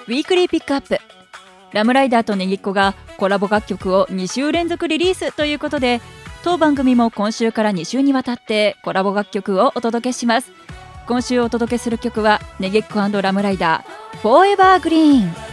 ウィークリーピックアップ。ラムライダーとネギっ子がコラボ楽曲を2週連続リリースということで、当番組も今週から2週にわたってコラボ楽曲をお届けします。今週お届けする曲はネギっ子&ラムライダーフォーエバーグリーン。